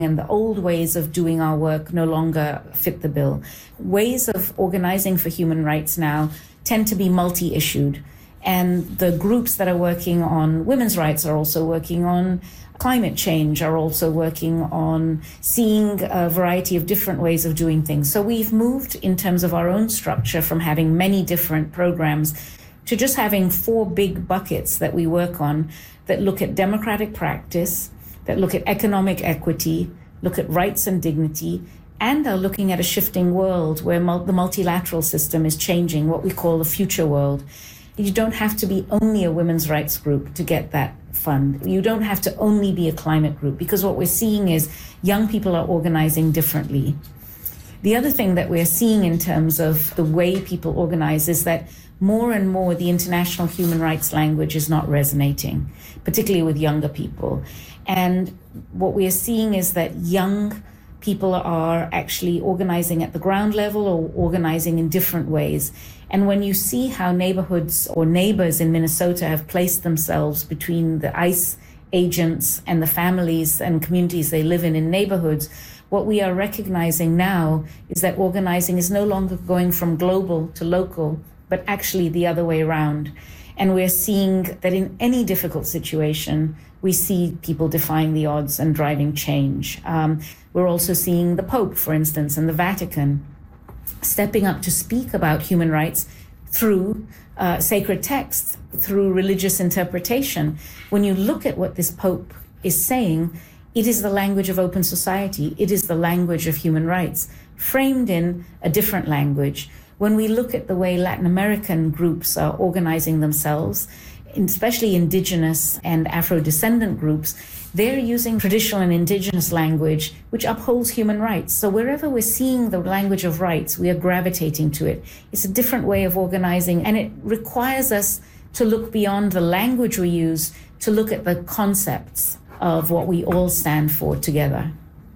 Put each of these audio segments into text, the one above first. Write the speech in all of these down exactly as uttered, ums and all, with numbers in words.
and the old ways of doing our work no longer fit the bill. Ways of organizing for human rights now tend to be multi-issued. And the groups that are working on women's rights are also working on climate change, are also working on seeing a variety of different ways of doing things. So we've moved in terms of our own structure from having many different programs to just having four big buckets that we work on that look at democratic practice, that look at economic equity, look at rights and dignity, and are looking at a shifting world where mul- the multilateral system is changing, what we call the future world. You don't have to be only a women's rights group to get that fund. You don't have to only be a climate group, because what we're seeing is young people are organizing differently. The other thing that we're seeing in terms of the way people organize is that more and more the international human rights language is not resonating, particularly with younger people. And what we are seeing is that young people are actually organizing at the ground level or organizing in different ways. And when you see how neighborhoods or neighbors in Minnesota have placed themselves between the ICE agents and the families and communities they live in in neighborhoods, what we are recognizing now is that organizing is no longer going from global to local, but actually the other way around. And we're seeing that in any difficult situation, we see people defying the odds and driving change. Um, we're also seeing the Pope, for instance, and the Vatican stepping up to speak about human rights through uh, sacred texts, through religious interpretation. When you look at what this Pope is saying, it is the language of open society. It is the language of human rights, framed in a different language. When we look at the way Latin American groups are organizing themselves, especially indigenous and Afro-descendant groups, they're using traditional and indigenous language which upholds human rights. So wherever we're seeing the language of rights, we are gravitating to it. It's a different way of organizing, and it requires us to look beyond the language we use to look at the concepts of what we all stand for together.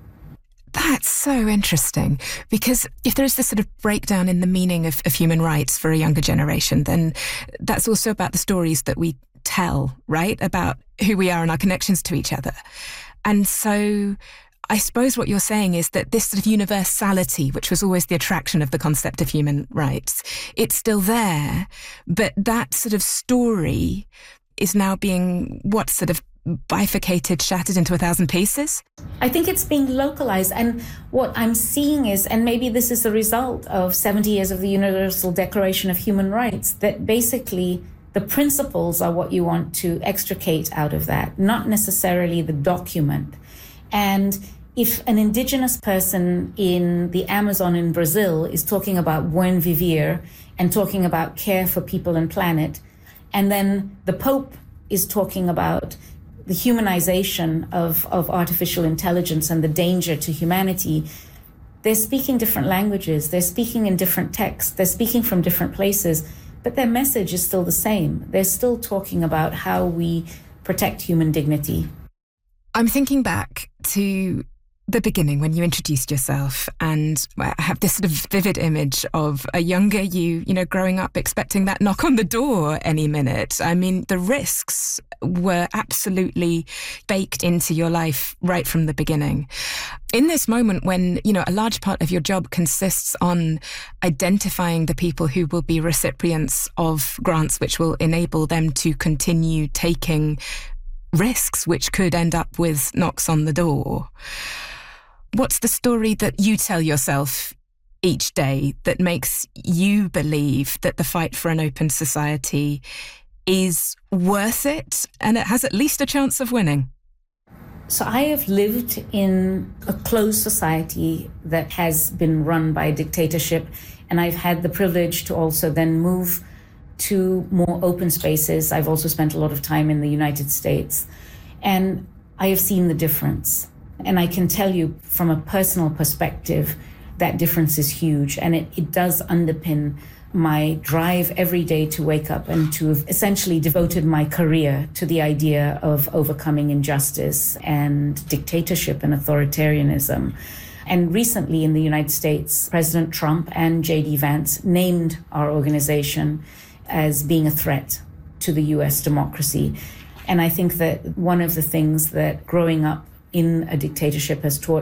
That's so interesting, because if there is this sort of breakdown in the meaning of, of human rights for a younger generation, then that's also about the stories that we tell, right? About who we are and our connections to each other. And so I suppose what you're saying is that this sort of universality, which was always the attraction of the concept of human rights, it's still there, but that sort of story is now being, what, sort of bifurcated, shattered into a thousand pieces? I think it's being localized. And what I'm seeing is, and maybe this is the result of seventy years of the Universal Declaration of Human Rights, that basically the principles are what you want to extricate out of that, not necessarily the document. And if an indigenous person in the Amazon in Brazil is talking about buen vivir and talking about care for people and planet, and then the Pope is talking about the humanization of, of artificial intelligence and the danger to humanity, they're speaking different languages, they're speaking in different texts, they're speaking from different places, but their message is still the same. They're still talking about how we protect human dignity. I'm thinking back to the beginning when you introduced yourself, and I have this sort of vivid image of a younger you, you know, growing up expecting that knock on the door any minute. I mean, the risks were absolutely baked into your life right from the beginning. In this moment when, you know, a large part of your job consists on identifying the people who will be recipients of grants which will enable them to continue taking risks which could end up with knocks on the door, what's the story that you tell yourself each day that makes you believe that the fight for an open society is worth it and it has at least a chance of winning? So I have lived in a closed society that has been run by a dictatorship, and I've had the privilege to also then move to more open spaces. I've also spent a lot of time in the United States, and I have seen the difference. And I can tell you from a personal perspective, that difference is huge. And it, it does underpin my drive every day to wake up and to have essentially devoted my career to the idea of overcoming injustice and dictatorship and authoritarianism. And recently in the United States, President Trump and J D Vance named our organization as being a threat to the U S democracy. And I think that one of the things that growing up in a dictatorship has taught